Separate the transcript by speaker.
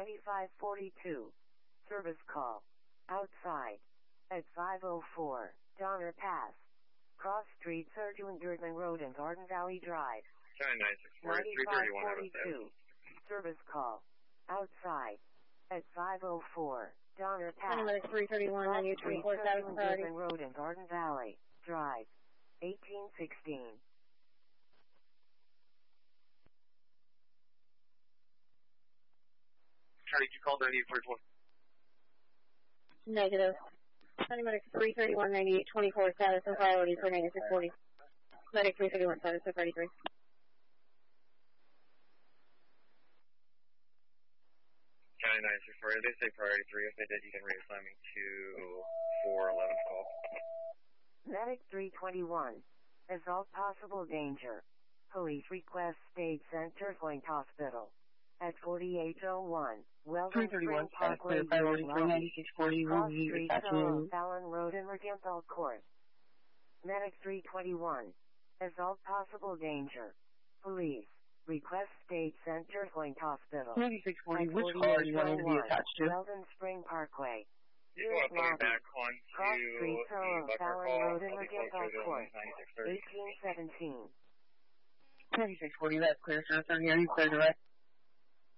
Speaker 1: 9542. Service call. Outside. At 504, Donner Pass. Cross Street, Sergeant Girdman Road and Garden Valley Drive. 9542. Service call. Outside. At 504, Donner Pass.
Speaker 2: 331,
Speaker 1: Cross Street, Sergeant Girdman Road and Garden Valley Drive. 1816.
Speaker 3: Charlie, you called 9841.
Speaker 2: Negative. Medic 331, 9824, status of priority for 9640. Medic 331, status of priority 3.
Speaker 3: County 964, they say priority 3. If they did, you can reassign me to 411 call.
Speaker 1: Medic 321. Assault possible danger. Police request State Center Point Hospital. At 4801, Weldon Spring Parkway,
Speaker 2: priority 39640,
Speaker 1: Cross Street, Fallon Road and Regenthal Court. Medic 321. Assault possible danger. Police request State Center Point Hospital.
Speaker 2: 9640, which car do you want to be attached to?
Speaker 1: Weldon Spring Parkway.
Speaker 3: You want to put me back onto
Speaker 1: Cross Street,
Speaker 3: the
Speaker 1: Fallon
Speaker 3: call.
Speaker 1: Road and
Speaker 3: I'll be
Speaker 1: Regenthal
Speaker 3: closer to
Speaker 1: Court.
Speaker 3: 9630.
Speaker 1: 1817.
Speaker 2: 9640, that's clear, sir. 30, are you clear direct?